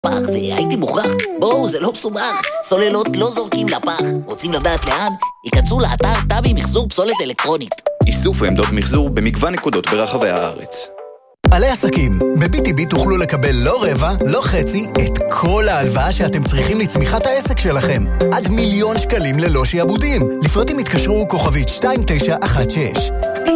פח והייתי מוכרח. בואו, זה לא מסובך. סוללות לא זורקים לפח. רוצים לדעת לאן? ייכנסו לאתר טאבי מחזור פסולת אלקטרונית. איסוף ועמדות מחזור במגוון נקודות ברחבי הארץ. בעלי עסקים, ב-BTB תוכלו לקבל לא רבע, לא חצי, את כל ההלוואה שאתם צריכים לצמיחת העסק שלכם. עד 1,000,000 שקלים ללא שיעבודים. לפרטים התקשרו כוכבית 2916.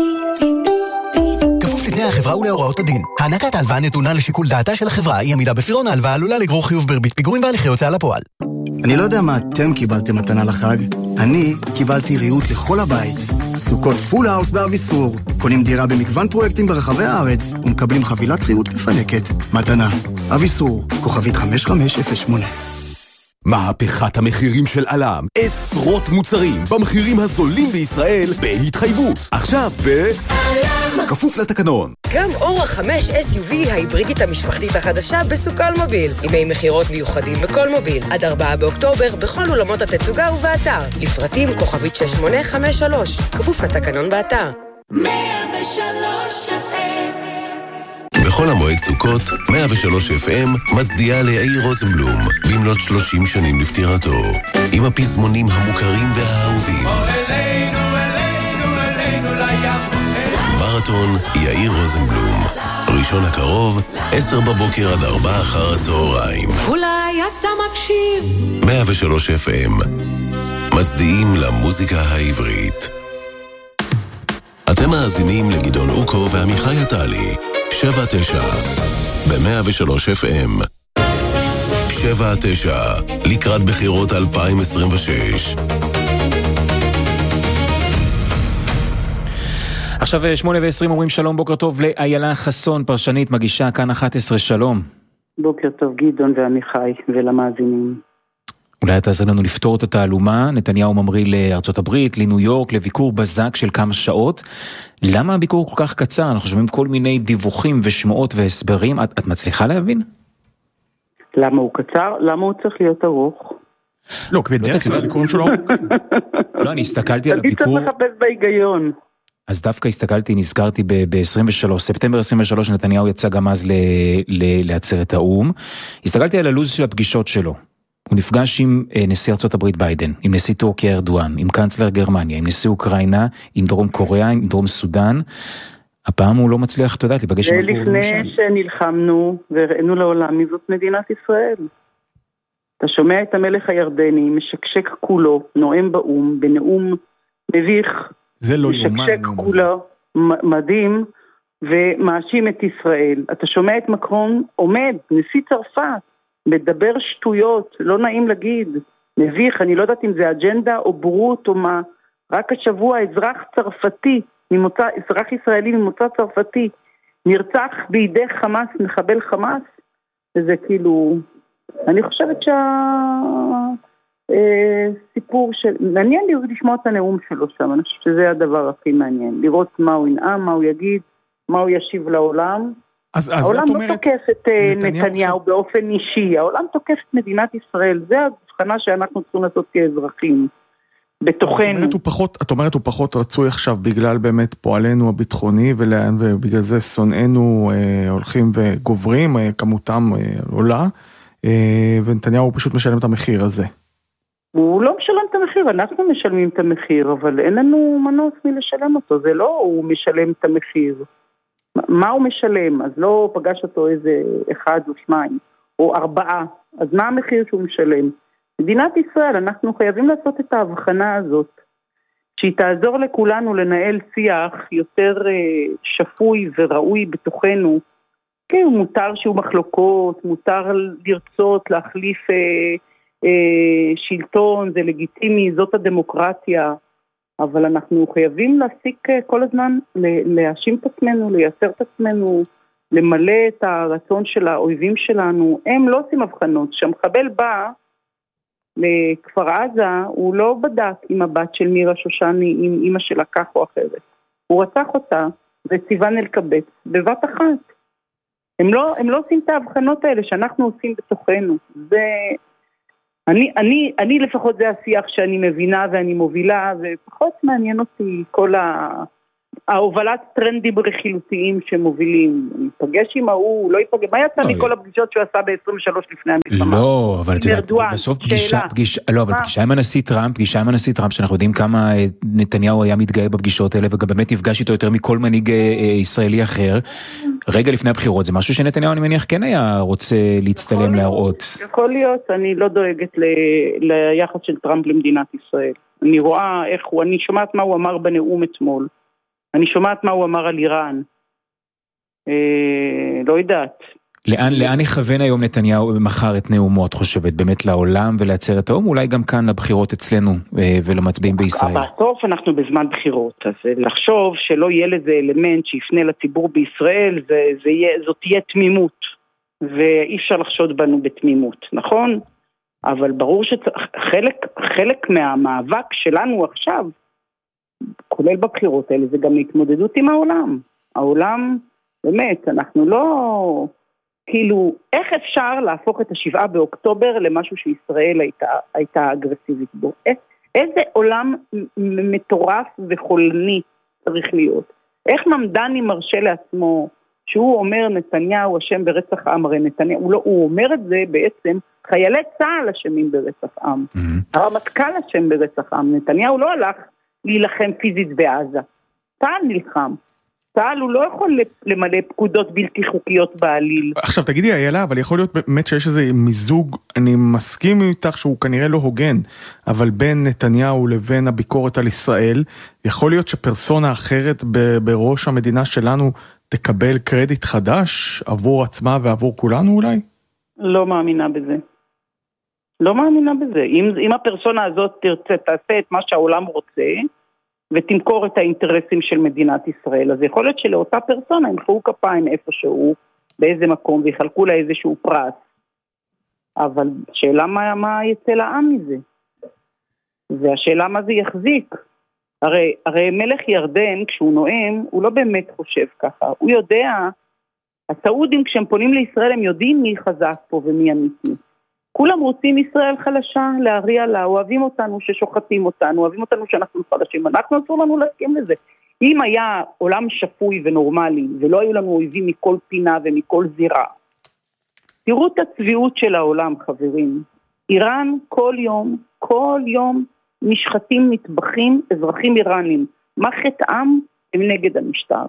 כפוף לתנאי החברה ולהוראות הדין. הענקת ההלוואה נתונה לשיקול דעתה של החברה. אי עמידה בפירעון ההלוואה עלולה לגרור חיוב בריבית פיגורים והליכי הוצאה לפועל. אני לא יודע מה אתם קיבלתם מתנה לחג. אני קיבלתי ריהוט לכל הבית. סוכות פול האוס באביסור. קונים דירה במגוון פרויקטים ברחבי הארץ ומקבלים חבילת ריהוט מפנקת. מתנה. אביסור. כוכבית 5508. מהפכת המחירים של אלם. עשרות מוצרים במחירים הזולים בישראל בהתחייבות. עכשיו כפוף לתקנון. גם אורה 5 SUV ההיברידית המשפחתית החדשה בסוקל מוביל. ימי מחירות מיוחדים בכל מוביל. עד 4 באוקטובר בכל אולמות התצוגה ובאתר. לפרטים כוכבית 6853. כפוף לתקנון באתר. 103 FM. בכל המועד סוכות, 103 FM מצדיעה ליאיר רוזנבלום במלאת 30 שנים לפטירתו. עם הפזמונים המוכרים והאהובים. מרתון יאיר רוזנבלום. ראשון הקרוב, 10 בבוקר עד 4 אחר הצהריים. אולי אתה מקשיב. 103 FM מצדיעים למוזיקה העברית. אתם מאזינים לגדעון אוקו ועמיחי עטלי. 7-9 ב-103 FM. 7-9 לקראת בחירות 2026. עכשיו 8:20 אומרים שלום, בוקר טוב לאיילה חסון, פרשנית, מגישה כאן 11, שלום. בוקר טוב גדעון ועמיחי ולמאזינים. אולי תעזר לנו לפתור את התעלומה. נתניהו ממריא לארצות הברית, לניו יורק, לביקור בזק של כמה שעות. למה הביקור כל כך קצר? אנחנו שומעים כל מיני דיווחים ושמועות והסברים. את מצליחה להבין? למה הוא קצר? למה הוא צריך להיות ארוך? לא, בדרך כלל ביקורים שלו ארוך. לא, אני הסתכלתי על הביקור. אני צריך לחפש בהיגיון. אז דווקא הסתכלתי, ב-23, ספטמבר 23, נתניהו יצא גם אז לעצרת האו"ם. הסתכלתי על הלוז של הפגישות שלו. הוא נפגש עם נשיא ארצות הברית ביידן, עם נשיא טורקיה ארדואן, עם קנצלר גרמניה, עם נשיא אוקראינה, עם דרום קוריאה, עם דרום סודן. הפעם הוא לא מצליח, אתה יודע, להיפגש עם החור ולפני שנלחמנו והראינו לעולם מי זאת מדינת ישראל. אתה שומע את המלך הירדני, משקשק כולו, נואם באו"ם, בנאום מביך, זה לא משקשק כולו, מדהים, ומאשים את ישראל. אתה שומע את מקרון עומד, נשיא צרפת, מדבר שטויות, לא נעים להגיד, מביך, אני לא יודעת אם זה אג'נדה או בורות או מה. רק השבוע אזרח צרפתי, אזרח ישראלי ממוצא צרפתי, נרצח בידי חמאס, מחבל חמאס, וזה כאילו, אני חושבת סיפור של, מעניין לשמוע את הנאום שלו שם, אני חושבת שזה הדבר הכי מעניין, לראות מה הוא ינאם, מה הוא יגיד, מה הוא ישיב לעולם. העולם לא תוקף את נתניהו באופן אישי, העולם תוקף את מדינת ישראל, זה ההבחנה שאנחנו צריכים לעשות כאזרחים, בתוכנו. את אומרת הוא פחות רצוי עכשיו בגלל באמת פועלנו הביטחוני, ובגלל זה שונאינו הולכים וגוברים, כמותם עולה, ונתניהו פשוט משלם את המחיר הזה. הוא לא משלם את המחיר, אנחנו משלמים את המחיר, אבל אין לנו מנוס מלשלם אותו, זה לא הוא משלם את המחיר. מה הוא משלם? אז לא פגש אותו איזה 1 או 2 או 4, אז מה המחיר שהוא משלם? מדינת ישראל, אנחנו חייבים לעשות את ההבחנה הזאת, שהיא תעזור לכולנו לנהל שיח יותר שפוי וראוי בתוכנו, כי מותר שהוא מחלוקות, מותר לרצות להחליף שלטון, זה לגיטימי, זאת הדמוקרטיה, אבל אנחנו חייבים להסיק כל הזמן, להאשים את עצמנו, לייצר את עצמנו, למלא את הרצון של האויבים שלנו. הם לא עושים הבחנות. כשהמחבל בא לכפר עזה, הוא לא בדק עם הבת של מירה שושני, עם אמא שלה כך או אחרת. הוא רצח אותה וציוון אלקבץ בבת אחת. הם לא עושים את ההבחנות האלה שאנחנו עושים בתוכנו. אני לפחות זה השיח שאני מבינה ואני מובילה, ופחות מעניין אותי כל ההובלת טרנדים רכילותיים שמובילים, ייפגש עם ההוא, לא ייפגש, מה יצא מכל הפגישות שהוא עשה ב-23 לפני המלחמה? לא, אבל את יודעת, בסוף פגישה עם הנשיא טראמפ, שאנחנו יודעים כמה נתניהו היה מתגאה בפגישות האלה, וגם באמת נפגש איתו יותר מכל מנהיג ישראלי אחר, רגע לפני הבחירות, זה משהו שנתניהו אני מניח כן היה רוצה להצטלם להראות. יכול להיות, אני לא דואגת ליחס של טראמפ למדינת ישראל. אני רואה איך הוא, אני שומעת מה הוא אמר בנאום אתמול. אני שומעת מה הוא אמר על איראן. לא יודעת. לאן יכוון היום נתניהו מחר את נאומו, את חושבת? באמת לעולם ולעצרת האו"ם? אולי גם כאן לבחירות אצלנו ולמצביעים בישראל? בסוף אנחנו בזמן בחירות, אז לחשוב שלא יהיה לזה אלמנט שיפנה לציבור בישראל, זאת תהיה תמימות, ואי אפשר לחשוד בנו בתמימות, נכון? אבל ברור שחלק מהמאבק שלנו עכשיו, כולל בבחירות האלה, זה גם התמודדות עם העולם. העולם, באמת, אנחנו לא... כאילו, איך אפשר להפוך את 7 באוקטובר למשהו שישראל הייתה אגרסיבית בו? איזה עולם מטורף וחולני צריך להיות? איך ממדני מרשה לעצמו שהוא אומר נתניהו אשם ברצח עם? הרי נתניהו, הוא אומר את זה בעצם, חיילי צה"ל אשמים ברצח עם. הרמטכ"ל אשם ברצח עם. נתניהו לא הלך להילחם פיזית בעזה. צה"ל נלחם. צה"ל הוא לא יכול למלא פקודות בלתי חוקיות בעליל. עכשיו תגידי איילה, אבל יכול להיות באמת שיש איזה מיזוג, אני מסכים איתך שהוא כנראה לא הוגן, אבל בין נתניהו לבין הביקורת על ישראל, יכול להיות שפרסונה אחרת בראש המדינה שלנו תקבל קרדיט חדש עבור עצמה ועבור כולנו אולי? לא מאמינה בזה. לא מאמינה בזה. אם הפרסונה הזאת תעשה את מה שהעולם רוצה, ותמכור את האינטרסים של מדינת ישראל, אז יכול להיות שלאותה פרסונה ימחאו כפיים איפשהו, באיזה מקום, ויחלקו לה איזשהו פרס. אבל השאלה מה יצא לעם מזה? והשאלה מה זה יחזיק? הרי מלך ירדן, כשהוא נואם, הוא לא באמת חושב ככה. הוא יודע, הסעודים כשהם פונים לישראל, הם יודעים מי חזק פה ומי אמיתי. כולם רוצים ישראל חלשה, להריע לה, אוהבים אותנו ששוחטים אותנו, אוהבים אותנו שאנחנו חלשים, אנחנו אסור לנו להסכים לזה. אם היה עולם שפוי ונורמלי, ולא היו לנו אויבים מכל פינה ומכל זירה, תראו את הצביעות של העולם, חברים. איראן כל יום נשחטים, נטבחים, אזרחים איראנים. מה חטאם? הם נגד המשטר.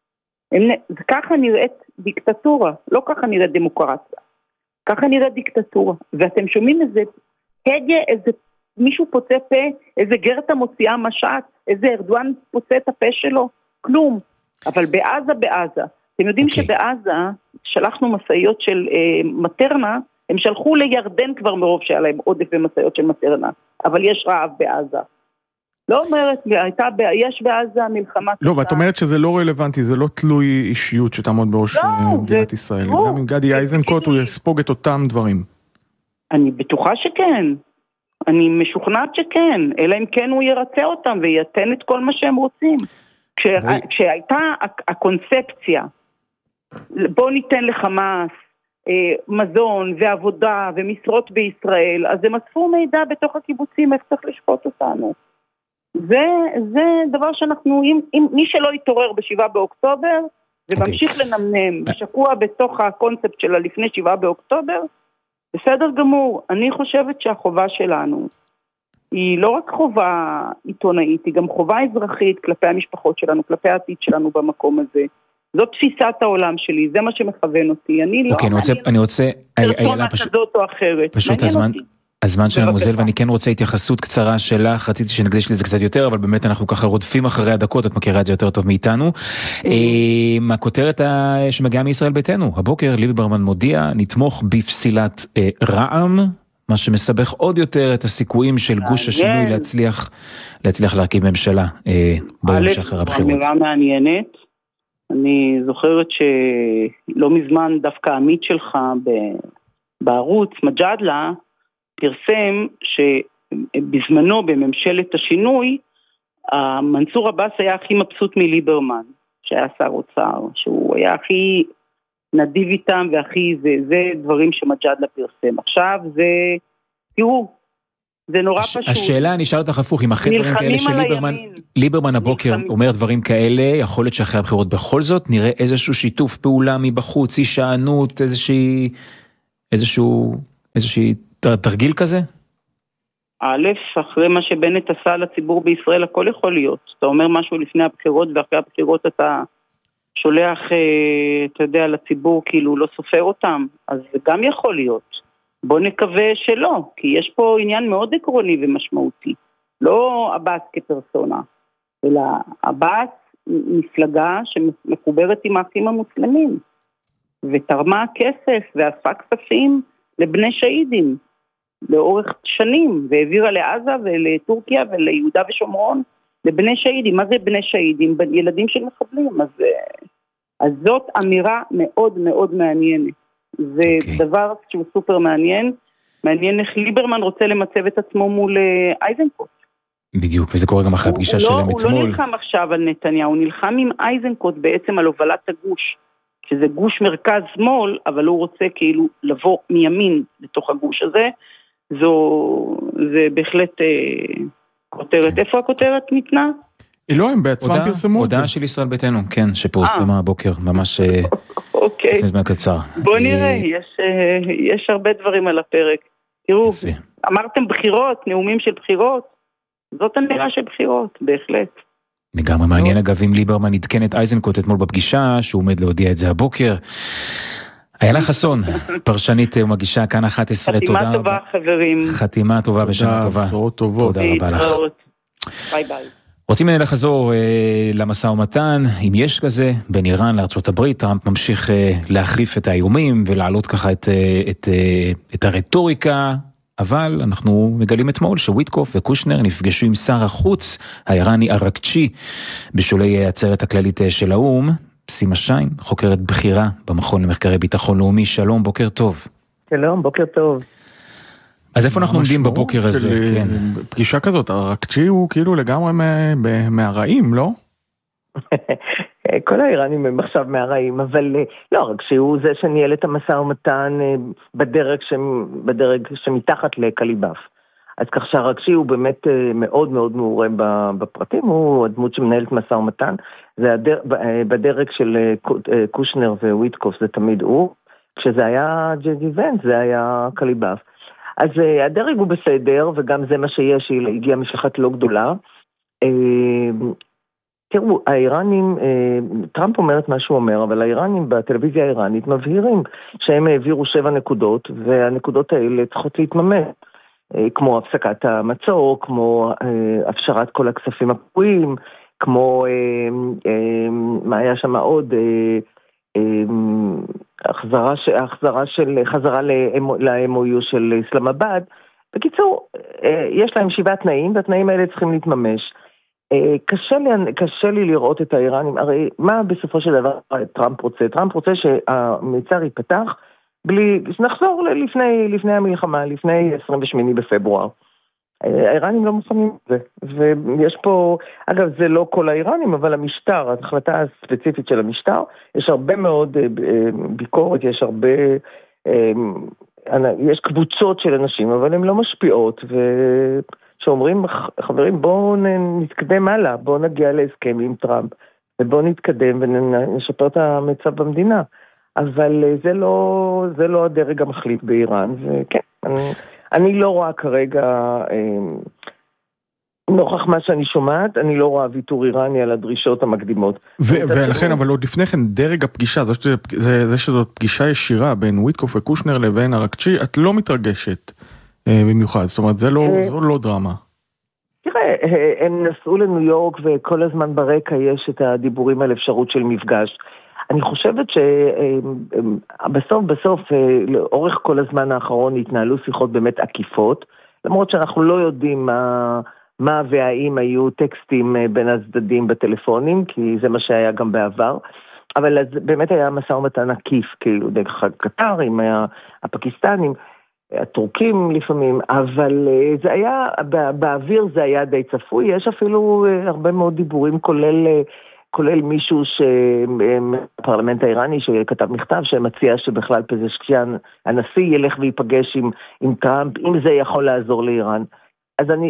ככה נראית דיקטטורה, לא ככה נראית דמוקרטיה. ככה נראה דיקטטורה, ואתם שומעים איזה הגה, איזה מישהו פוצה פה, איזה גרטה מוציאה משט, איזה ארדואן פוצה את הפה שלו, כלום. אבל בעזה, אתם יודעים שבעזה שלחנו מסעיות של מטרנה, הם שלחו לירדן כבר מרוב שהיה להם עודף ומסעיות של מטרנה, אבל יש רעב בעזה. לא אומרת, יש בעזה מלחמה... לא, ואת אומרת שזה לא רלוונטי, זה לא תלוי אישיות שתעמוד בראש מדינת ישראל. גם עם גדי איזנקוט הוא יספוג את אותם דברים. אני בטוחה שכן. אני משוכנעת שכן. אלא אם כן הוא ירצה אותם ויתן את כל מה שהם רוצים. כשהייתה הקונספציה, בוא ניתן לחמאס מזון ועבודה ומשרות בישראל, אז הם אספו מידע בתוך הקיבוצים, איך צריך לשפוט אותנו. זה דבר שאנחנו, מי שלא יתעורר ב7 באוקטובר, וממשיך לנמנם, שקוע בתוך הקונספט שלה לפני 7 באוקטובר, בסדר גמור. אני חושבת שהחובה שלנו, היא לא רק חובה עיתונאית, היא גם חובה אזרחית כלפי המשפחות שלנו, כלפי העתיד שלנו במקום הזה. זאת תפיסת העולם שלי, זה מה שמכוון אותי. אני לא, אני רוצה, פרסונה כזאת או אחרת. פשוט הזמן שלנו מוזל, ואני כן רוצה התייחסות קצרה שלך, רציתי שנקדיש לזה קצת יותר, אבל באמת אנחנו ככה רודפים אחרי הדקות, את מכירה את זה יותר טוב מאיתנו. הכותרת שמגיעה מישראל ביתנו, הבוקר ליברמן מודיע, נתמוך בפסילת רע"מ, מה שמסבך עוד יותר את הסיכויים של גוש השינוי להצליח להרכיב ממשלה ביום שאחר הבחירות. אמירה מעניינת, אני זוכרת שלא מזמן דווקא העמית שלך בערוץ מג'אדלה, פרסם שבזמנו בממשלת השינוי, מנסור עבאס היה הכי מבסוט מליברמן, שהיה שר אוצר, שהוא היה הכי נדיב איתם והכי זה דברים שמג'אדלה פרסם. עכשיו זה, תראו, זה נורא פשוט. השאלה, אני אשאל אותך הפוך, אם אחרי דברים כאלה שליברמן הבוקר אומר דברים כאלה, יכול להיות שאחרי הבחירות בכל זאת נראה איזשהו שיתוף פעולה מבחוץ, הישענות, איזושהי תרגיל כזה? א', אחרי מה שבנט עשה לציבור בישראל, הכל יכול להיות. אתה אומר משהו לפני הבחירות, ואחרי הבחירות אתה שולח, אתה יודע, לציבור כאילו לא סופר אותם, אז זה גם יכול להיות. בוא נקווה שלא, כי יש פה עניין מאוד עקרוני ומשמעותי. לא עבאס כפרסונה, אלא עבאס מפלגה שמחוברת עם האחים המוסלמים, ותרמה כסף ואספה כספים לבני שהידים, לאורך שנים, והעבירה לעזה ולטורקיה וליהודה ושומרון, לבני שהידים. מה זה בני שהידים? ילדים של מחבלים. אז זאת אמירה מאוד מאוד מעניינת. זה דבר שהוא סופר מעניין. מעניין איך ליברמן רוצה למצב את עצמו מול אייזנקוט. בדיוק, וזה קורה גם אחרי הפגישה שלהם אתמול. הוא לא נלחם עכשיו על נתניהו, הוא נלחם עם אייזנקוט בעצם על הובלת הגוש, שזה גוש מרכז שמאל, אבל הוא רוצה כאילו לבוא מימין לתוך הגוש הזה. זה בהחלט כותרת. איפה הכותרת ניתנה? לא, הם בעצמם פרסמו. הודעה של ישראל ביתנו, כן, שפורסמה הבוקר, ממש לפני זמן קצר. בוא נראה, יש הרבה דברים על הפרק. תראו, אמרתם בחירות, נאומים של בחירות, זאת אמירה של בחירות, בהחלט. לגמרי מעניין אגב אם ליברמן עדכן את אייזנקוט אתמול בפגישה, שהוא עומד להודיע את זה הבוקר. איילה חסון, פרשנית ומגישה כאן 11, תודה רבה. חתימה טובה חברים. חתימה טובה ושנה טובה. תודה רבה לך. ביי ביי. רוצים לחזור למשא ומתן, אם יש כזה, בין איראן לארצות הברית, טראמפ ממשיך להחריף את האיומים ולהעלות ככה את הרטוריקה, אבל אנחנו מגלים אתמול שוויטקוף וקושנר נפגשו עם שר החוץ האיראני ארקצ'י בשולי העצרת הכללית של האו"ם. סימה שיין, חוקרת בכירה במכון למחקרי ביטחון לאומי. שלום, בוקר טוב. שלום, בוקר טוב. אז איפה אנחנו עומדים בבוקר הזה? כן. פגישה כזאת, ארקצ'י הוא כאילו לגמרי מהרעים, לא? כל האיראנים הם עכשיו מהרעים, אבל לא, ארקצ'י הוא זה שניהל את המשא ומתן בדרג שמתחת לקליבאף. אז כך שארקצ'י הוא באמת מאוד מאוד מעורה בפרטים, הוא הדמות שמנהלת משא ומתן, זה בדרג של קושנר וויטקוף זה תמיד הוא, כשזה היה ג'די ונס זה היה קליבאף. אז הדרג הוא בסדר, וגם זה מה שיש, הגיעה משלחת לא גדולה. תראו, האיראנים, טראמפ אומר את מה שהוא אומר, אבל האיראנים בטלוויזיה האיראנית מבהירים שהם העבירו 7 נקודות, והנקודות האלה צריכות להתממש. כמו הפסקת המצור, כמו הפשרת כל הכספים הפרועים, כמו מה היה שם עוד, חזרה ל-MOU של אסלאמבאד. בקיצור, יש להם 7 תנאים, והתנאים האלה צריכים להתממש. קשה לי לראות את האיראנים, הרי מה בסופו של דבר טראמפ רוצה? טראמפ רוצה שהמצר ייפתח, נחזור לפני המלחמה, לפני 28 בפברואר. האיראנים לא מוכנים לזה, ויש פה, אגב זה לא כל האיראנים, אבל המשטר, ההחלטה הספציפית של המשטר, יש הרבה מאוד ביקורת, יש קבוצות של אנשים, אבל הן לא משפיעות, ושאומרים, חברים, בואו נתקדם הלאה, בואו נגיע להסכם עם טראמפ, ובואו נתקדם ונשפר את המצב במדינה. אבל זה לא הדרג המחליט באיראן, וכן, אני לא רואה כרגע, נוכח מה שאני שומעת, אני לא רואה ויתור איראני על הדרישות המקדימות. ולכן, אבל עוד לפני כן, דרג הפגישה, זה שזאת פגישה ישירה בין וויטקוף וקושנר לבין ארקצ'י, את לא מתרגשת במיוחד, זאת אומרת, זה לא דרמה. תראה, הם נסעו לניו יורק, וכל הזמן ברקע יש את הדיבורים על אפשרות של מפגש. אני חושבת שבסוף, לאורך כל הזמן האחרון התנהלו שיחות באמת עקיפות, למרות שאנחנו לא יודעים מה והאם היו טקסטים בין הצדדים בטלפונים, כי זה מה שהיה גם בעבר, אבל באמת היה משא ומתן עקיף, כאילו דרך קטר עם הפקיסטנים, הטורקים לפעמים, אבל זה היה, באוויר זה היה די צפוי, יש אפילו הרבה מאוד דיבורים, כולל מישהו מהפרלמנט האיראני שכתב מכתב שמציע שבכלל פזשקיאן, הנשיא ילך ויפגש עם טראמפ, אם זה יכול לעזור לאיראן. אז אני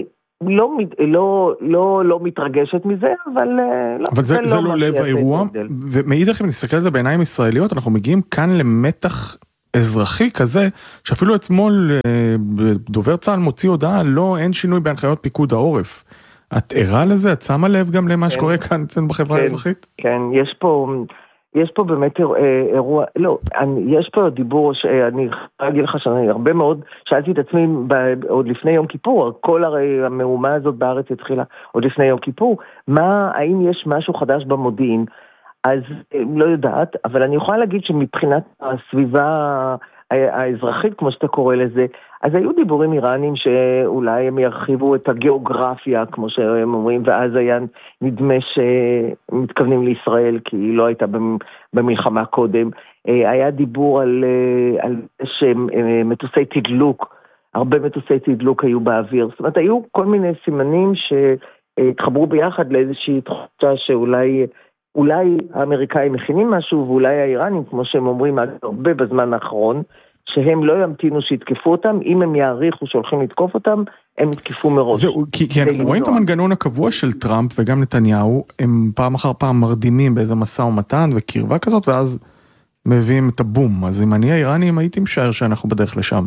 לא מתרגשת מזה, אבל זה לא לב האירוע, ומאידך אם נסתכל על זה בעיניים ישראליות, אנחנו מגיעים כאן למתח אזרחי כזה, שאפילו אתמול דובר צה"ל מוציא הודעה, אין שינוי בהנחיות פיקוד העורף. את ערה לזה? את שמה לב גם למה שקורה כאן בחברה האזרחית? כן, יש פה באמת אירוע, יש פה דיבור שאני יכולה להגיד לך שאני הרבה מאוד, שאלתי את עצמי עוד לפני יום כיפור, כל הרי המהומה הזאת בארץ התחילה עוד לפני יום כיפור, האם יש משהו חדש במודיעין? אז לא יודעת, אבל אני יכולה להגיד שמבחינת הסביבה האזרחית, כמו שאתה קורא לזה, אז היו דיבורים איראנים שאולי הם ירחיבו את הגיאוגרפיה, כמו שהם אומרים, ואז היה נדמה שמתכוונים לישראל, כי היא לא הייתה במלחמה קודם. היה דיבור על שמטוסי תדלוק, הרבה מטוסי תדלוק היו באוויר. זאת אומרת, היו כל מיני סימנים שהתחברו ביחד לאיזושהי תחושה שאולי האמריקאים מכינים משהו, ואולי האיראנים, כמו שהם אומרים הרבה בזמן האחרון, שהם לא ימתינו שיתקפו אותם, אם הם יעריכו שהולכים לתקוף אותם, הם יתקפו מראש. זהו, כי אנחנו רואים את המנגנון הקבוע של טראמפ וגם נתניהו, הם פעם אחר פעם מרדימים באיזה מסע ומתן וקרבה כזאת, ואז מביאים את הבום. אז אם אני האיראנים, הייתי משער שאנחנו בדרך לשם.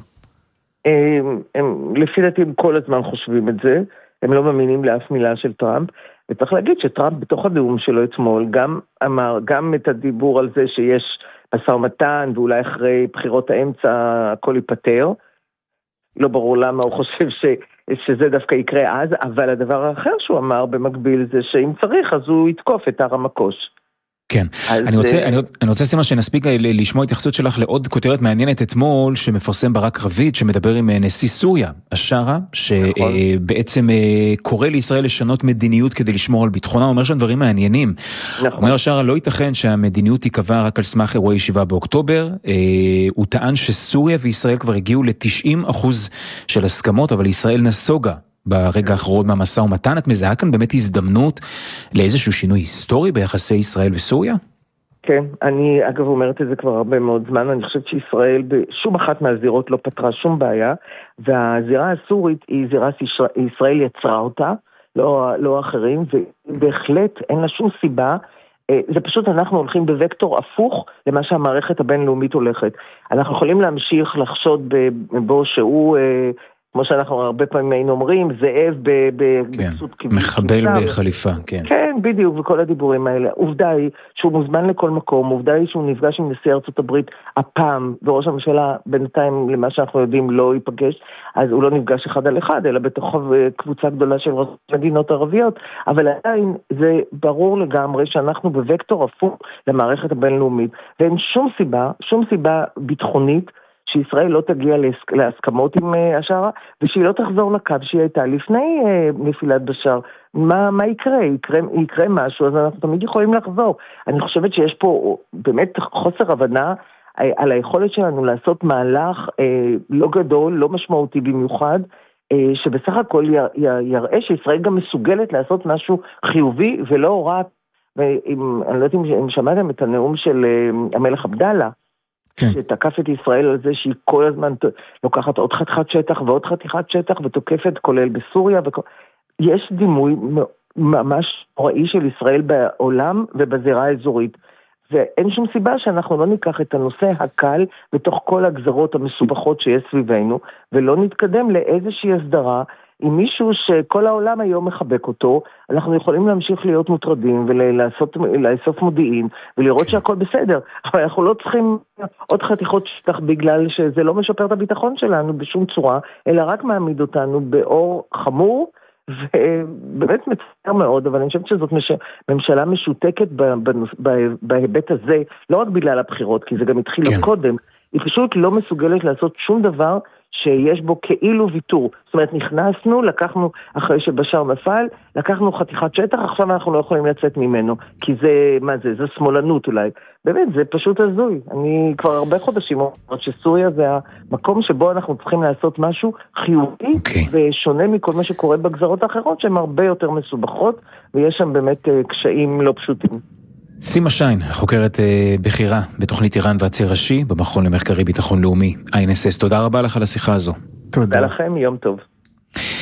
לפי דעתי הם כל הזמן חושבים את זה, הם לא מאמינים לאף מילה של טראמפ, וצריך להגיד שטראמפ בתוך הנאום שלו אתמול גם אמר, גם את הדיבור על זה שיש משא ומתן, ואולי אחרי בחירות האמצע הכל ייפטר. לא ברור למה הוא חושב שזה דווקא יקרה אז, אבל הדבר האחר שהוא אמר במקביל זה שאם צריך אז הוא יתקוף את הר המקוש. כן, אני רוצה סימה שנספיק לשמוע התייחסות שלך לעוד כותרת מעניינת אתמול שמפרסם ברק רביד שמדבר עם נשיא סוריה, השרה, שבעצם קורא לישראל לשנות מדיניות כדי לשמור על ביטחונה, הוא אומר שם דברים מעניינים. אומר השרה, לא ייתכן שהמדיניות תיקבע רק על סמך אירועי 7 באוקטובר, הוא טען שסוריה וישראל כבר הגיעו ל-90% של הסכמות, אבל ישראל נסוגה ברגע האחרון מהמשא ומתן. את מזהה כאן באמת הזדמנות לאיזשהו שינוי היסטורי ביחסי ישראל וסוריה? כן, אני אגב אומרת את זה כבר הרבה מאוד זמן, אני חושבת שישראל בשום אחת מהזירות לא פתרה שום בעיה, והזירה הסורית היא זירה שישראל יצרה אותה, לא אחרים, ובהחלט אין לה שום סיבה, זה פשוט אנחנו הולכים בווקטור הפוך למה שהמערכת הבינלאומית הולכת. אנחנו יכולים להמשיך לחשוד בו שהוא כמו שאנחנו הרבה פעמים היינו אומרים, זאב בכסות כביש. מחבל בחליפה, כן. כן, בדיוק, וכל הדיבורים האלה. עובדה היא שהוא מוזמן לכל מקום, עובדה היא שהוא נפגש עם נשיא ארצות הברית הפעם, וראש הממשלה בינתיים, למה שאנחנו יודעים, לא ייפגש, אז הוא לא נפגש אחד על אחד, אלא בתוך קבוצה גדולה של מדינות ערביות, אבל עדיין זה ברור לגמרי שאנחנו בווקטור הפוך למערכת הבינלאומית, ואין שום סיבה ביטחונית, שישראל לא תגיע להסכמות עם השערה, ושהיא לא תחזור לקו שהיא הייתה לפני נפילת בשער. מה יקרה? יקרה משהו, אז אנחנו תמיד יכולים לחזור. אני חושבת שיש פה באמת חוסר הבנה על היכולת שלנו לעשות מהלך לא גדול, לא משמעותי במיוחד, שבסך הכל יראה שישראל גם מסוגלת לעשות משהו חיובי, ולא רק, אני לא יודעת אם שמעתם את הנאום של המלך עבדאללה, שתקף את ישראל על זה שהיא כל הזמן לוקחת עוד חתיכת שטח ועוד חתיכת שטח ותוקפת כולל בסוריה. יש דימוי ממש ראי של ישראל בעולם ובזירה האזורית. ואין שום סיבה שאנחנו לא ניקח את הנושא הקל בתוך כל הגזרות המסובכות שיש סביבנו, ולא נתקדם לאיזושהי הסדרה עם מישהו שכל העולם היום מחבק אותו. אנחנו יכולים להמשיך להיות מוטרדים ולאסוף מודיעין ולראות שהכל בסדר, אבל אנחנו לא צריכים עוד חתיכות שטח בגלל שזה לא משפר את הביטחון שלנו בשום צורה, אלא רק מעמיד אותנו באור חמור, ובאמת מצטער מאוד, אבל אני חושבת שזאת ממשלה משותקת בהיבט הזה, לא רק בגלל הבחירות, כי זה גם התחיל קודם, היא פשוט לא מסוגלת לעשות שום דבר שיש בו כאילו ויתור. זאת אומרת, נכנסנו, לקחנו, אחרי שבשאר נפל, לקחנו חתיכת שטח, עכשיו אנחנו לא יכולים לצאת ממנו, כי זה, מה זה? זה שמאלנות אולי. באמת, זה פשוט הזוי. אני כבר הרבה חודשים אומרת שסוריה זה המקום שבו אנחנו צריכים לעשות משהו חיובי, ושונה מכל מה שקורה בגזרות האחרות, שהן הרבה יותר מסובכות, ויש שם באמת קשיים לא פשוטים. סימה שיין, חוקרת בחירה בתוכנית איראן והציר ראשי, במכון למחקרי ביטחון לאומי, INSS. תודה רבה לך על השיחה הזו. תודה לכם, יום טוב.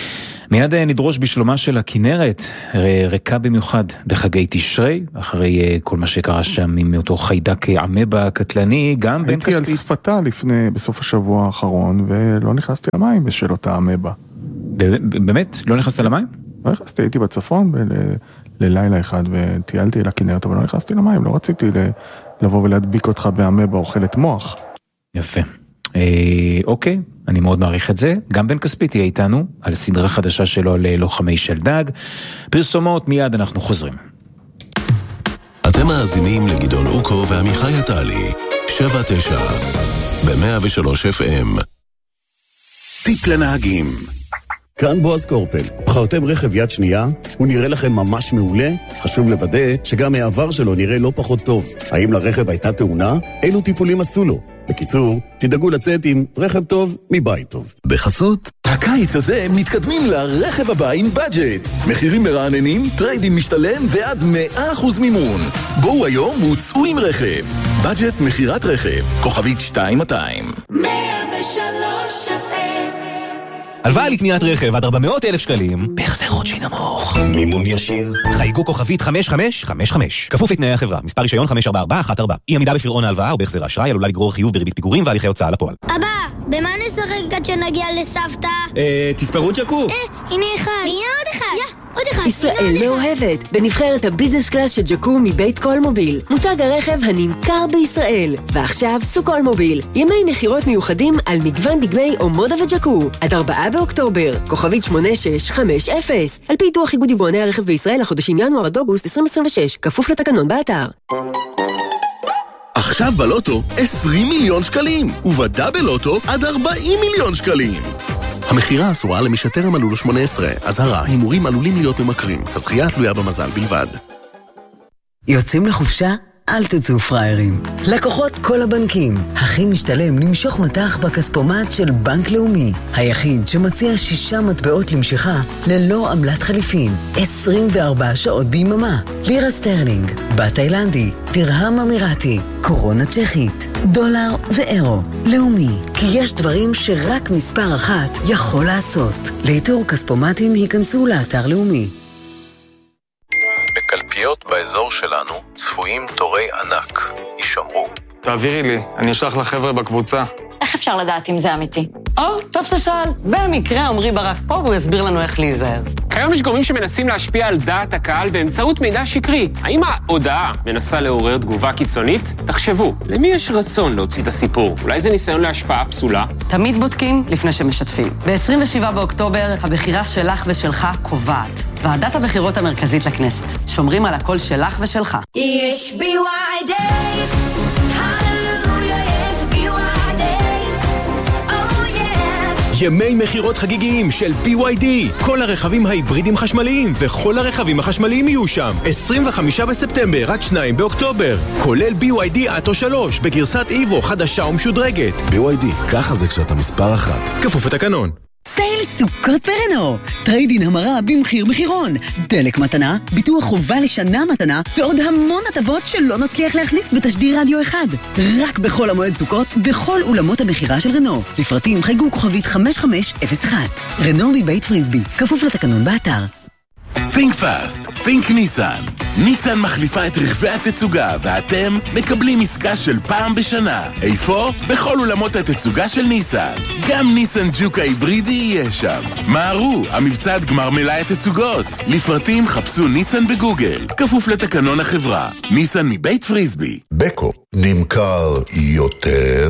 מיד נדרוש בשלומה של הכנרת, ריקה במיוחד בחגי תשרי, אחרי כל מה שקרה שם עם אותו חיידק אמבה קטלני, גם בן כספית. הייתי על שפתה בסוף השבוע האחרון, ולא נכנסתי למים בשביל אותה אמבה. באמת? לא נכנסת למים? לא נכנסתי, הייתי בצפון ללילה אחד, וטיילתי לכנרת, אבל לא נכנסתי למים, לא רציתי לבוא ולהדביק אותך באמבה אוכלת מוח. יפה. אוקיי, אני מאוד מעריך את זה. גם בן כספית יהיה איתנו על סדרה חדשה שלו ללוחמי שלדג. פרסומות, מיד אנחנו חוזרים. אתם מאזינים לגדעון אוקו ועמיחי עטלי, 7-9 ב-103 FM. טיפ לנהגים. כאן בועז קורפל. בחרתם רכב יד שנייה? הוא נראה לכם ממש מעולה? חשוב לוודא שגם העבר שלו נראה לא פחות טוב. האם לרכב הייתה תאונה? אילו טיפולים עשו לו? בקיצור, תדאגו לצאת עם רכב טוב מבית טוב. בחסות, הקיץ הזה מתקדמים לרכב הבא עם בדג'ט. מחירים מרעננים, טריידין משתלם ועד 100% מימון. בואו היום וצאו עם רכב. בדג'ט מחירת רכב, כוכבית 2200. 103 FM. הלוואה לקניית רכב עד 400,000 שקלים, בהחזר חודשי נמוך. מימון ישיר. חייגו כוכבית 5555. כפוף לתנאי החברה. מספר רישיון 54414. אי עמידה בפירעון ההלוואה או בהחזר האשראי עלולה לגרור חיוב בריבית פיגורים והליכי הוצאה לפועל. אבא, במה נשחק עד שנגיע לסבתא? תספרו ג'קו. הנה אחד. הנה עוד אחד. עוד אחד. ישראל מאוהבת בנבחרת הביזנס קלאס של ג'קו מבית קולמוביל. מותג הרכב הנמכר בישראל. ועכשיו סוקולמוביל. ימי מחירות מיוחדים על מגוון דגמי אומודה וג'קו. עד 4 באוקטובר. כוכבית 8650. על פי דוח איגוד יבואני הרכב בישראל לחודשים ינואר עד אוגוסט 2026. כפוף לתקנון באתר. עכשיו בלוטו 20 מיליון שקלים, ובדאבל לוטו עד 40 מיליון שקלים. המחירה אסורה למי שטרם מלאו לו 18. אזהרה, הימורים עלולים להיות ממכרים. הזכייה תלויה במזל בלבד. יוצאים לחופשה? אל תצאו פריירים. לקוחות כל הבנקים. הכי משתלם למשוך מטח בכספומט של בנק לאומי. היחיד שמציע 6 מטבעות למשיכה ללא עמלת חליפין. 24 שעות ביממה. לירה סטרלינג, בת תאילנדי, תרהם אמירתי, קורונה צ'כית, דולר ואירו. לאומי, כי יש דברים שרק מספר אחת יכול לעשות. לאיתור כספומטים היכנסו לאתר לאומי. בקלפיות באזור שלנו צפויים תורי ענק. יישמרו. תעבירי לי, אני אשלח לחבר'ה בקבוצה. איך אפשר לדעת אם זה אמיתי? טוב ששאל. במקרה עמרי ברק פה והוא יסביר לנו איך להיזהר. כיום יש גורמים שמנסים להשפיע על דעת הקהל באמצעות מידע שקרי. האם ההודעה מנסה לעורר תגובה קיצונית? תחשבו, למי יש רצון להוציא את הסיפור? אולי זה ניסיון להשפעה פסולה? תמיד בודקים לפני שמשתפים. ב-27 באוקטובר הבחירה שלך ושלך קובעת. ועדת הבחירות המרכזית לכנסת. שומרים על הקול שלך ושלך. יש BY Days, הללויה, יש BY Days, oh yes. ימי מחירות חגיגיים של BYD. כל הרכבים ההיברידים חשמליים וכל הרכבים החשמליים יהיו שם. 25 בספטמבר עד 2 באוקטובר. כולל BYD אטו 3 בגרסת איבו חדשה ומשודרגת. BYD, ככה זה כשאתה מספר 1. כפוף לתקנון. סייל סוכות ברנו, טריידין המרה במחיר מחירון, דלק מתנה, ביטוח חובה לשנה מתנה ועוד המון הטבות שלא נצליח להכניס בתשדיר רדיו אחד. רק בחול המועד סוכות, בכל אולמות המחירה של רנו. לפרטים חייגו כוכבית 5501. רנו מבית פריסבי, כפוף לתקנון באתר. Think fast, think ניסן. ניסן מחליפה את רכבי התצוגה ואתם מקבלים עסקה של פעם בשנה. איפה? בכל אולמות התצוגה של ניסן. גם ניסן ג'וק ההיברידי יהיה שם. מהרו, המבצע עד גמר מלאי התצוגות. לפרטים חפשו ניסן בגוגל. כפוף לתקנון החברה. ניסן מבית פריסבי. בקו נמכר יותר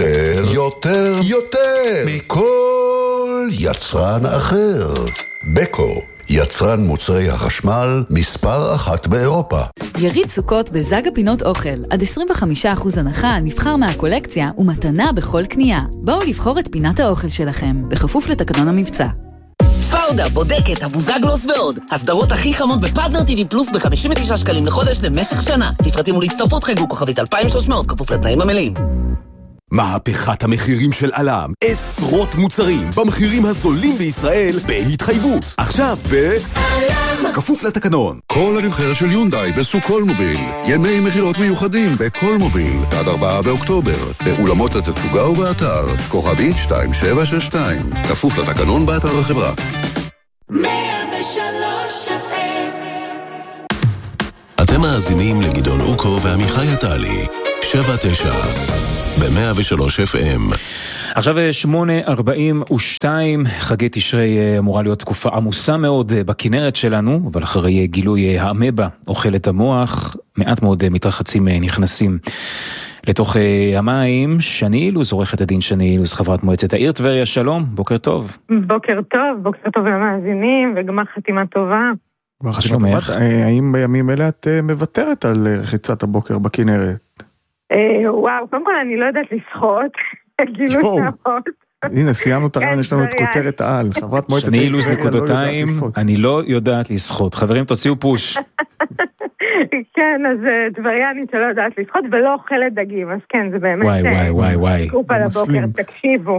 מכל יצרן אחר. בקו, יצרן מוצרי החשמל מספר 1 באירופה. יריד סוכות בזג הפינות אוכל. עד 25% הנחה נבחר מהקולקציה ומתנה בכל קנייה. בואו לבחור את פינת האוכל שלכם, בכפוף לתקנון המבצע. פאודה, בודקת, הבוזגלוס ועוד. הסדרות הכי חמות בפארטנר TV פלוס ב-59 שקלים לחודש למשך שנה. לפרטים ולהצטרפות חייגו כוכבית 2300, כפוף לתנאים המלאים. מהפכת המחירים של אלם. עשרות מוצרים במחירים הזולים בישראל בהתחייבות. עכשיו כפוף לתקנון. כל הנבחרת של יונדאי בסוקולמוביל. ימי מחירות מיוחדים בקולמוביל עד 4 באוקטובר. באולמות התצוגה ובאתר. כוכבית 2762. כפוף לתקנון באתר החברה. 103 FM. אתם מאזינים לגדעון אוקו ועמיחי עטלי, 7-9, ב-103 FM. עכשיו 8:42, חגי תשרי אמורה להיות תקופה עמוסה מאוד בכנרת שלנו, אבל אחרי גילוי האמבה אוכל את המוח, מעט מאוד מתרחצים נכנסים לתוך המים. שני אילוז, עורכת הדין שני אילוז, חברת מועצת העיר טבריה, שלום, בוקר טוב. בוקר טוב למאזינים, וגמר חתימה טובה. האם בימים אלה את מוותרת על רחיצת הבוקר בכנרת? וואו, קודם כל אני לא יודעת לשחות, גילוי נאות. הנה, סיימנו את הרעיון, יש לנו את כותרת העל, חברת מועצת שני אילוז נקודותיים, אני לא יודעת לשחות. חברים, תוציאו פוש. כן, אז טבריינית שלא יודעת לשחות ולא אוכלת דגים, אז כן, זה באמת וואי. קופ על הבוקר, תקשיבו.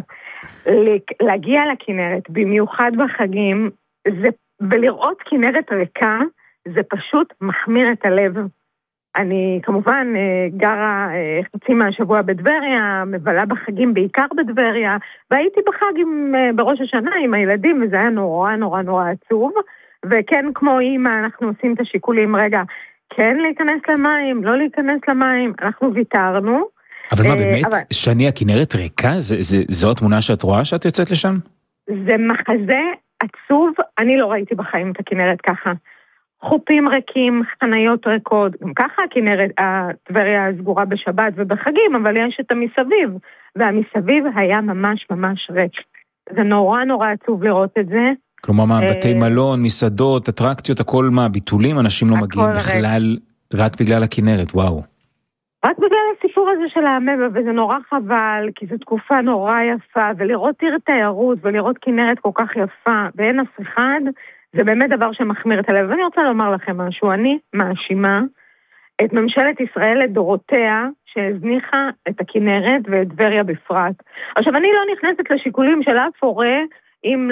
להגיע לכנרת, במיוחד בחגים, ולראות כנרת ריקה, זה פשוט מחמיר את הלב. אני כמובן גרה חצי מהשבוע בדבריה, מבלה בחגים בעיקר בדבריה, והייתי בחג בראש השנה עם הילדים, וזה היה נורא עצוב, וכן כמו אמא אנחנו עושים את השיקולים, רגע, כן להיכנס למים, לא להיכנס למים, אנחנו ויתרנו. אבל מה באמת, שני, הכנרת ריקה? זו התמונה שאת רואה שאת יוצאת לשם? זה מחזה עצוב, אני לא ראיתי בחיים את הכנרת ככה. חופים ריקים, חניות ריקות, גם ככה הכנרת, הטבריה סגורה בשבת ובחגים, אבל יש את המסביב, והמסביב היה ממש ריק. זה נורא עצוב לראות את זה. כלומר, מה, בתי מלון, מסעדות, אטרקציות, הכל מה, ביטולים, אנשים לא מגיעים בכלל רק בגלל הכנרת, וואו. רק בגלל הסיפור הזה של האמבה, וזה נורא חבל, כי זו תקופה נורא יפה, ולראות עיר תיירות, ולראות כנרת כל כך יפה, ואין אף אחד, זה באמת דבר שמחמיר את הלב. ואני רוצה לומר לכם משהו, אני מאשימה את ממשלת ישראל לדורותיה, שהזניחה את הכנרת ואת טבריה בפרט. עכשיו, אני לא נכנסת לשיקולים של אף הורה, אם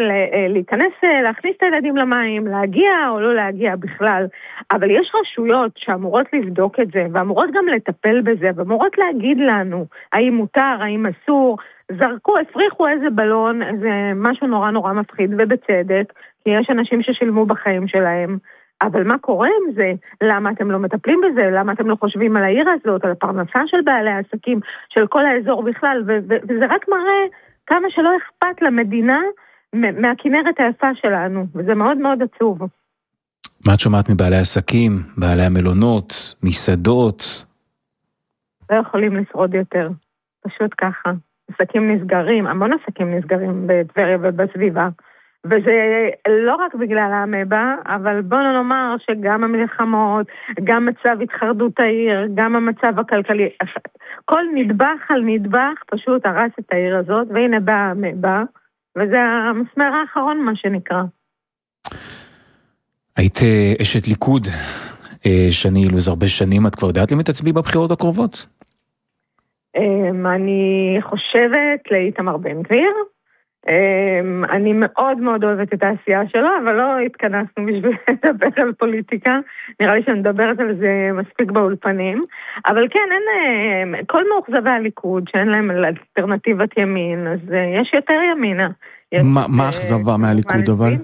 להכניס את הילדים למים, להגיע או לא להגיע בכלל. אבל יש רשויות שאמורות לבדוק את זה, ואמורות גם לטפל בזה, ואמורות להגיד לנו, האם מותר, האם אסור, הפריחו איזה בלון, זה משהו נורא מפחיד, ובצדק, כי יש אנשים ששילמו בחיים שלהם. אבל מה קורה עם זה? למה אתם לא מטפלים בזה? למה אתם לא חושבים על העיר הזאת, על הפרנסה של בעלי העסקים, של כל האזור בכלל? וזה רק מראה כמה שלא אכפת למדינה מהכנרת היפה שלנו, וזה מאוד עצוב. מה את שומעת מבעלי העסקים, בעלי המלונות, מסעדות? לא יכולים לשרוד יותר, פשוט ככה. עסקים נסגרים, המון עסקים נסגרים בטבריה ובסביבה, וזה לא רק בגלל האמבה, אבל בואו נאמר שגם המלחמות, גם מצב התחרדות העיר, גם המצב הכלכלי, כל נדבך על נדבך פשוט הרס את העיר הזאת, והנה באה האמבה, וזה המסמר האחרון מה שנקרא. היית אשת ליכוד, שני אילוז, הרבה שנים, את כבר יודעת למי תצביעי בבחירות הקרובות? אני חושבת לאיתמר בן גביר, אני מאוד אוהבת את העשייה שלו, אבל לא התכנסנו בשביל לדבר על פוליטיקה, נראה לי שנדברת על זה מספיק באולפנים, אבל כן, אין, כל מאוכזבי הליכוד שאין להם אלטרנטיבת ימין, אז יש יותר ימינה. מה אכזבה מהליכוד אבל?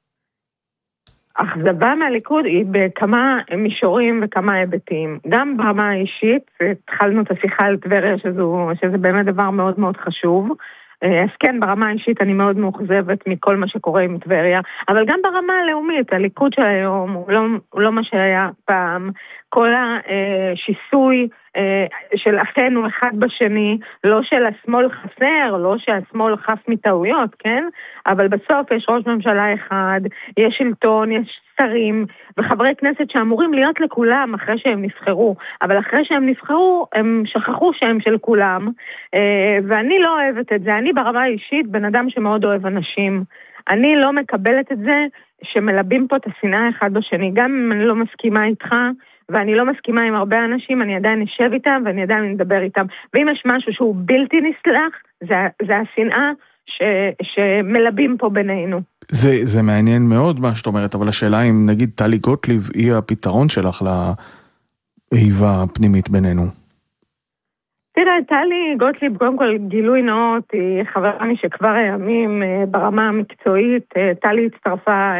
אכזבה מהליכוד היא בכמה מישורים וכמה היבטים. גם ברמה האישית, התחלנו את השיחה על טבריה, שזה באמת דבר מאוד חשוב. אז כן, ברמה האישית אני מאוד מאוכזבת מכל מה שקורה עם טבריה, אבל גם ברמה הלאומית, הליכוד של היום הוא לא מה שהיה פעם. כל השיסוי של אחינו אחד בשני, לא של השמאל חסר, לא שהשמאל חף מטעויות, כן? אבל בסוף יש ראש ממשלה אחד, יש שלטון, יש שרים וחברי כנסת שאמורים להיות לכולם אחרי שהם נבחרו, אבל אחרי שהם נבחרו הם שכחו שהם של כולם, ואני לא אוהבת את זה. אני ברמה האישית בן אדם שמאוד אוהב אנשים, אני לא מקבלת את זה שמלבים פה את השנאה אחד בשני, גם אם אני לא מסכימה איתך ואני לא מסכימה עם הרבה אנשים, אני עדיין נשב איתם ואני עדיין נדבר איתם, ואם יש משהו שהוא בלתי נסלח, זה השנאה שמלבים פה בינינו. זה מעניין מאוד מה שאת אומרת, אבל השאלה אם נגיד טלי גוטליב היא הפתרון שלך לאהיבה הפנימית בינינו. תראה, טלי גוטליב, קודם כל גילוי נאות, היא חברה משכבר הימים ברמה המקצועית, טלי הצטרפה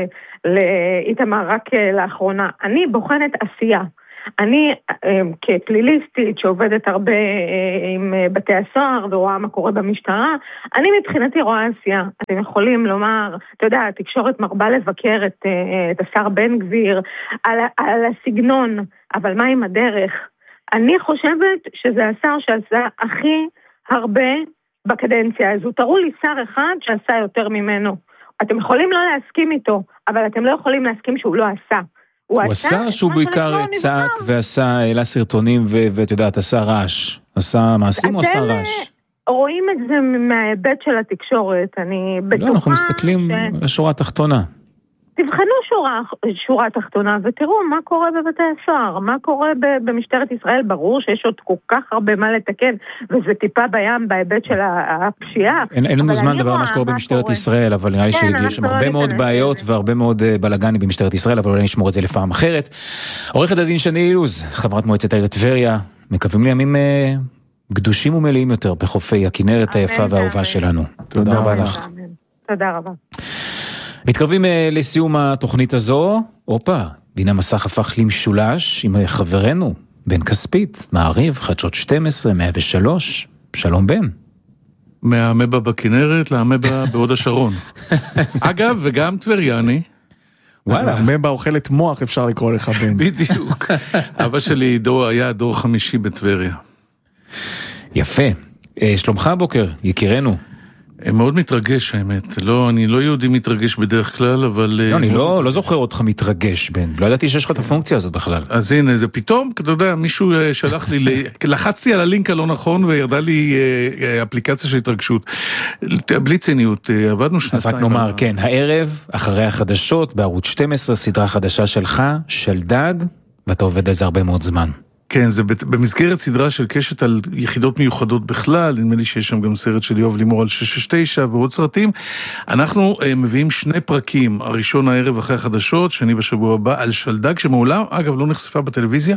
לאיתמר רק לאחרונה. אני בוחנת עשייה. אני כפליליסטית שעובדת הרבה עם בתי הסוהר ורואה מה קורה במשטרה, אני מבחינתי רואה עשייה. אתם יכולים לומר, אתה יודע, התקשורת מרבה לבקר את השר בן גביר על הסגנון, אבל מה עם הדרך? אני חושבת שזה השר שעשה הכי הרבה בקדנציה הזו. תראו לי שר אחד שעשה יותר ממנו. אתם יכולים לא להסכים איתו, אבל אתם לא יכולים להסכים שהוא לא עשה. הוא עשה שהוא בעיקר צעק ועשה, העלה סרטונים ואת יודעת, עשה רעש. עשה מעשים או עשה רעש? רואים את זה מההיבט של התקשורת. אני בטוחה... לא, אנחנו מסתכלים לשורה התחתונה. תבחנו שורה תחתונה ותראו מה קורה בבתי הסוהר, מה קורה במשטרת ישראל. ברור שיש עוד כל כך הרבה מה לתקן, וזה טיפה בים בהיבט של הפשיעה. אין לנו זמן לדבר על מה שקורה במשטרת ישראל, אבל נראה לי שיש שם הרבה מאוד בעיות והרבה מאוד בלגנים במשטרת ישראל, אבל אולי נשמור את זה לפעם אחרת. עורכת הדין שני אילוז, חברת מועצת העיר טבריה, מקווים לימים גדושים ומלאים יותר בחופי הכנרת היפה והאהובה שלנו. תודה רבה לך. תודה רבה. מתקרבים לסיום התוכנית הזו. אופה, בין המסך הפך למשולש עם חברנו בן כספית, מעריב, חדשות 12, 103. שלום בן. מהמבה בכנרת להמבה בעוד השרון. אגב, וגם טבריאני. וואלה. המבה אוכלת מוח, אפשר לקרוא לך בן. בדיוק. אבא שלי היה דור חמישי בטבריה. יפה. שלומך הבוקר, יקירנו. מאוד מתרגש, האמת. אני לא יהודי מתרגש בדרך כלל, אבל... אני לא זוכר אותך מתרגש, בן. לא ידעתי שיש לך את הפונקציה הזאת בכלל. אז הנה, זה פתאום, אתה יודע, מישהו שלח לי, לחצתי על הלינק הלא נכון, וירדה לי אפליקציה של התרגשות. בלי ציניות, עבדנו שנתיים. אז רק נאמר, כן, הערב, אחרי החדשות, בערוץ 12, סדרה חדשה שלך, של דג, ואתה עובד על זה הרבה מאוד זמן. כן, זה במסגרת סדרה של קשת על יחידות מיוחדות בכלל, נדמה לי שיש שם גם סרט של יואב לימור על 669 ועוד סרטים. אנחנו מביאים 2 פרקים, הראשון הערב אחרי החדשות, שני בשבוע הבא, על שלדג, שמעולם, אגב, לא נחשפה בטלוויזיה,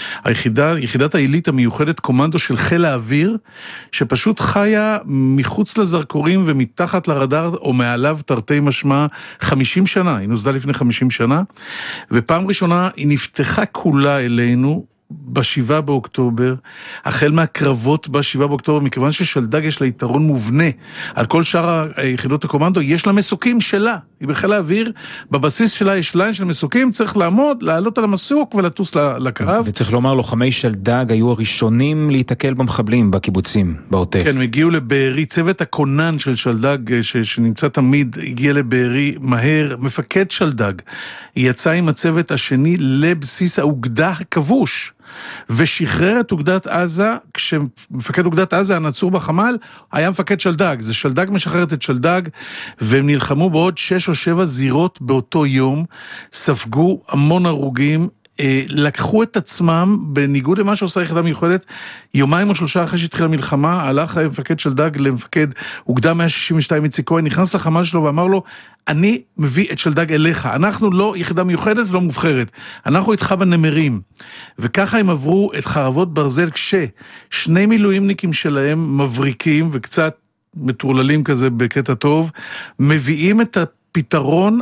יחידת העילית המיוחדת, קומנדו של חיל האוויר, שפשוט חיה מחוץ לזרקורים ומתחת לרדאר, או מעליו תרתי משמע 50 שנה, היא נוסדה לפני 50 שנה, ופעם ראשונה היא נפתחה כולה אלינו, ב7 באוקטובר, החל מהקרבות ב7 באוקטובר, מכיוון ששלדג יש לה יתרון מובנה על כל שאר היחידות הקומנדו, יש לה מסוקים שלה, היא בחיל האוויר, בבסיס שלה יש ליין של מסוקים, צריך לעלות על המסוק ולטוס לקרב. וצריך לומר, לוחמי שלדג היו הראשונים להתקל במחבלים בקיבוצים, בעוטף. כן, הם הגיעו לבארי, צוות הכונן של שלדג, שנמצא תמיד, הגיע לבארי מהר, מפקד שלדג, היא יצאה עם הצוות השני לבסיס האוגדה הכבוש, ושחרר את אוגדת עזה, כשמפקד אוגדת עזה הנצור בחמל, היה מפקד שלדג, זה שלדג משחררת את שלדג, והם נלחמו בעוד 6 או 7 זירות באותו יום, ספגו המון הרוגים, לקחו את עצמם, בניגוד למה שעושה יחידה מיוחדת, 2 או 3 אחרי שהתחילה מלחמה, הלך מפקד שלדג למפקד אוגדה 162 איציק כהן, נכנס לחמ"ל שלו ואמר לו, אני מביא את שלדג אליך, אנחנו לא יחידה מיוחדת ולא מובחרת, אנחנו איתך בנמרים, וככה הם עברו את חרבות ברזל, כששני מילואימניקים שלהם מבריקים וקצת מטורללים כזה בקטע טוב, מביאים את הפתרון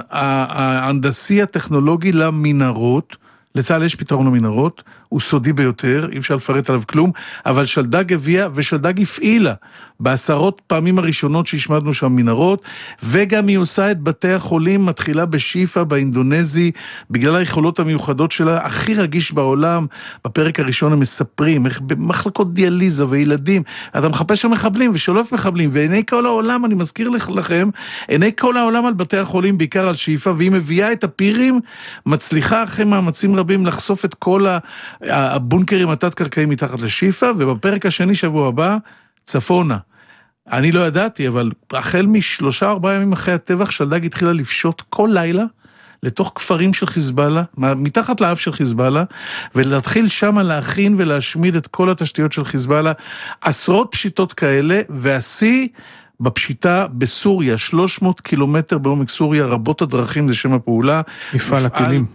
ההנדסי הטכנולוגי למנהרות, לצה"ל יש פתרון למנהרות, הוא סודי ביותר, אי אפשר לפרט עליו כלום, אבל שלדג הביאה ושלדג הפעילה בעשרות פעמים הראשונות שהשמדנו שם מנהרות, וגם היא עושה את בתי החולים, מתחילה בשיפה באינדונזי, בגלל היכולות המיוחדות שלה, הכי רגיש בעולם. בפרק הראשון הם מספרים, איך במחלקות דיאליזה וילדים, אתה מחפש שם מחבלים ושולף מחבלים, ועיני כל העולם, אני מזכיר לכם, עיני כל העולם על בתי החולים, בעיקר על שיפה, והיא מביאה את הפירים, מצליחה אחרי מאמצים רבים לחשוף את כל הבונקרים התת-קרקעיים מתחת לשיפה, ובפרק השני שבוע הבא, צפונה. אני לא ידעתי, אבל החל מ3-4 ימים אחרי הטבח, שלדג התחילה לפשוט כל לילה, לתוך כפרים של חיזבאללה, מתחת לאף של חיזבאללה, ולהתחיל שם להכין ולהשמיד את כל התשתיות של חיזבאללה, עשרות פשיטות כאלה, והשיא בפשיטה בסוריה, 300 קילומטר בעומק סוריה, רבות הדרכים, זה שם הפעולה. מפעל הטילים.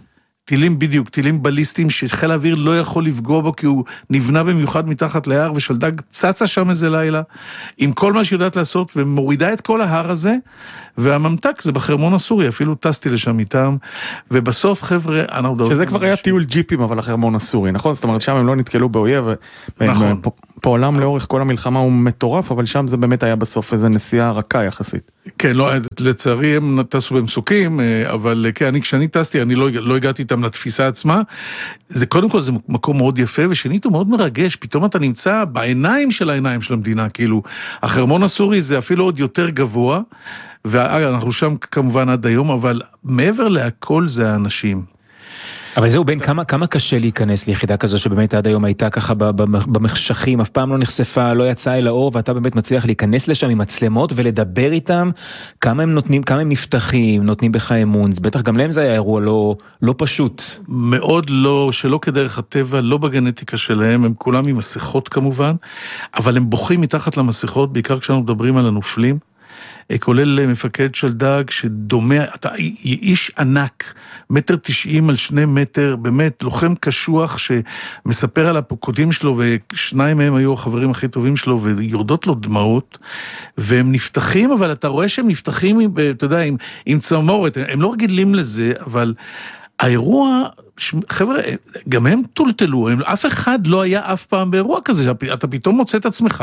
טילים בדיוק, טילים בליסטיים שחיל האוויר לא יכול לפגוע בו כי הוא נבנה במיוחד מתחת להר, ושלדג צצה שם איזה לילה, עם כל מה שיודעת לעשות, ומורידה את כל ההר הזה, והממתק זה בחרמון הסורי, אפילו טסתי לשם איתם, ובסוף חבר'ה, שזה כבר היה טיול ג'יפים, אבל החרמון הסורי, נכון? זאת אומרת, שם הם לא נתקלו באויב, נכון. פועלם לאורך כל המלחמה הוא מטורף, אבל שם זה באמת היה בסוף איזו נסיעה רכה יחסית. כן, לא, לצערי הם טסו במסוקים, אבל כן, כשאני טסתי, אני לא הגעתי איתם לתפיסה עצמה, זה קודם כל זה מקום מאוד יפה, ושנית הוא מאוד מרגש, פתאום אתה נמצא בעיניים של העיניים של המדינה, כאילו, החרמון הסורי זה אפילו עוד יותר גבוה, ואנחנו שם כמובן עד היום, אבל מעבר להכל זה האנשים. אבל זהו, בן, כמה קשה להיכנס ליחידה כזו שבאמת עד היום הייתה ככה במחשכים, אף פעם לא נחשפה, לא יצאה אל האור, ואתה באמת מצליח להיכנס לשם עם מצלמות ולדבר איתם, כמה הם נותנים, כמה הם נפתחים, נותנים בך אמון, בטח גם להם זה היה אירוע לא פשוט. מאוד לא, שלא כדרך הטבע, לא בגנטיקה שלהם, הם כולם עם מסכות כמובן, אבל הם בוכים מתחת למסכות, בעיקר כשאנחנו מדברים על הנופלים, כולל מפקד שלדג שדומה, אתה איש ענק, 1.90 על 2 מטר, באמת לוחם קשוח שמספר על הפוקודים שלו, ושניים מהם היו החברים הכי טובים שלו, ויורדות לו דמעות, והם נפתחים, אבל אתה רואה שהם נפתחים, אתה יודע, עם צמורת, הם לא רגילים לזה, אבל האירוע, חבר'ה, גם הם טולטלו, אף אחד לא היה אף פעם באירוע כזה, אתה פתאום מוצא את עצמך,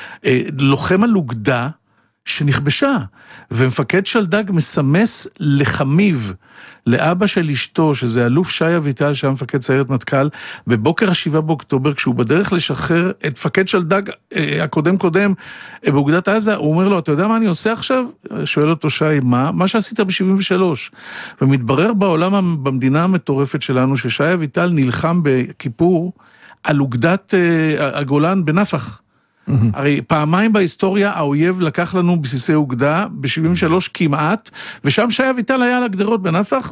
לוחם על אוגדה, שנכבשה, ומפקד שלדג מסמס לחמיב, לאבא של אשתו, שזה אלוף שי אביטל, שהיה מפקד סיירת מטכ"ל, בבוקר 7 באוקטובר, כשהוא בדרך לשחרר את מפקד שלדג הקודם באוגדת עזה, הוא אומר לו, אתה יודע מה אני עושה עכשיו? שואל אותו שי, מה שעשית ב-73? ומתברר בעולם, במדינה המטורפת שלנו, ששי אביטל נלחם בכיפור, על אוגדת הגולן בנפח. הרי פעמיים בהיסטוריה האויב לקח לנו בסיסי אוגדה, ב-73 כמעט, ושם שי אביטל היה על הגדרות בנפח,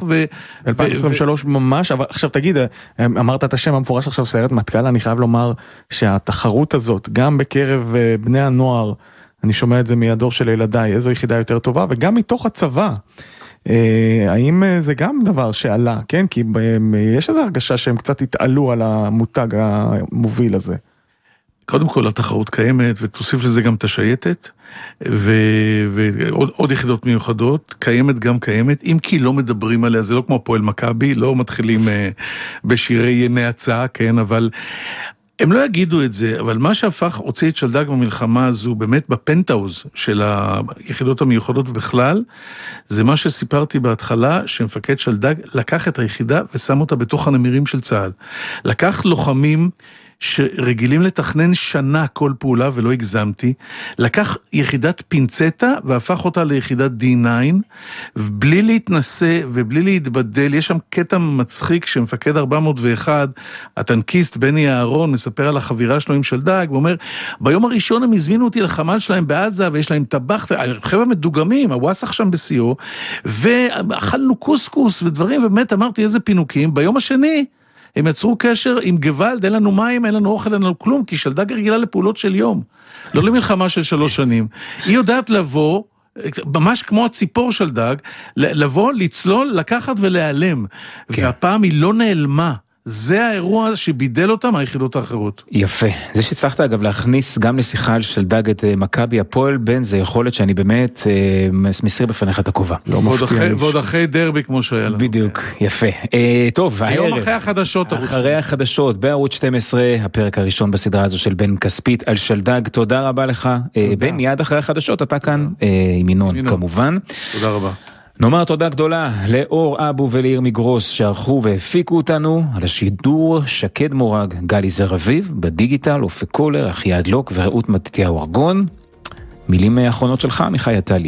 2023 ממש, אבל עכשיו תגיד, אמרת את השם המפורש עכשיו סיירת מטכ"ל, אני חייב לומר שהתחרות הזאת, גם בקרב בני הנוער, אני שומע את זה מהדור של ילדיי, איזו יחידה יותר טובה, וגם מתוך הצבא, האם זה גם דבר שעלה, כן? כי יש איזו הרגשה שהם קצת התעלו על המותג המוביל הזה. קודם כל, התחרות קיימת, ותוסיף לזה גם את השייטת, ועוד יחידות מיוחדות, קיימת, אם כי לא מדברים עליה, זה לא כמו פועל מכבי, לא מתחילים בשירי נאצה, כן, אבל הם לא יגידו את זה, אבל מה הוציא את שלדג במלחמה הזו, באמת בפנטאוז של היחידות המיוחדות בכלל, זה מה שסיפרתי בהתחלה, שמפקד שלדג לקח את היחידה ושם אותה בתוך הנמירים של צה"ל. לקח לוחמים שרגילים לתכנן שנה כל פעולה, ולא הגזמתי, לקח יחידת פינצטה, והפך אותה ליחידת D9, בלי להתנסה ובלי להתבדל. יש שם קטע מצחיק, שמפקד 401, הטנקיסט בני אהרון, מספר על החבירה שלו עם שלדג, ואומר, ביום הראשון הם הזמינו אותי לחמ"ל שלהם בעזה, ויש להם טבח, חבר'ה מדוגמים, הוואסח שם בסיור, ואכלנו קוסקוס ודברים, באמת אמרתי איזה פינוקים. ביום השני, הם יצרו קשר עם גוואלד, אין לנו מים, אין לנו אוכל, אין לנו כלום, כי שלדג רגילה לפעולות של יום, לא למלחמה של 3 שנים. היא יודעת לבוא, ממש כמו הציפור שלדג, לבוא, לצלול, לקחת ולהיעלם. והפעם היא לא נעלמה. זה האירוע שבידל אותם היחידות האחרות. יפה. זה שהצלחת אגב להכניס גם לשיחה של דג את מכבי הפועל, בן זה יכולת שאני באמת מסיר בפניך את הכובע. ועוד אחרי דרבי כמו שהיה לנו. בדיוק, יפה. טוב, היום אחרי החדשות. אחרי החדשות, בערוץ 12, הפרק הראשון בסדרה הזו של בן כספית על שלדג. תודה רבה לך. בן, מיד אחרי החדשות, אתה כאן עם ינון כמובן. תודה רבה. נאמר תודה גדולה לאור אבו ולעיר מגרוס שערכו והפיקו אותנו על השידור, שקד מורג, גלי זרביב, בדיגיטל, אופק קולר, אחי הדלוק ורעות מתתיהו ארגון. מילים האחרונות שלך, מיכאי עטלי.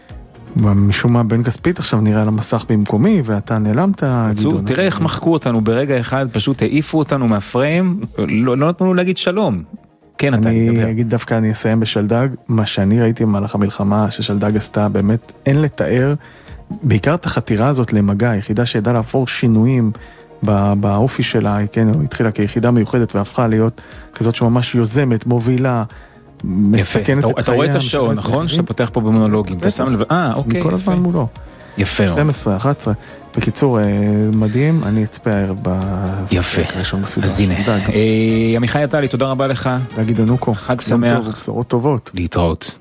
משום מה בן כספית עכשיו נראה על המסך במקומי ואתה נעלמת. תראה איך מחקו אותנו ברגע אחד, פשוט העיפו אותנו מהפריים, לא נתנו להגיד שלום. כן, אני אגיד דווקא, אני אסיים בשלדג, מה שאני ראיתי במהלך המלחמה ששלדג עשתה, באמת אין לתאר, בעיקר את החתירה הזאת למגע, יחידה שידעה להפור שינויים באופי שלה, כן, היא התחילה כיחידה מיוחדת והפכה להיות כזאת שממש יוזמת, מובילה, מסכנת את חייה. אתה רואה את השעון, נכון? שאתה פותח פה במונולוגים, אתה שם לב, אוקיי. כל הזמן מולו. יפה. 12, 11. בקיצור, מדהים, אני אצפה הערב יפה. אז הנה. עמיחי עטלי, תודה רבה לך. גדעון אוקו. חג שמח. בשורות טובות. להתראות.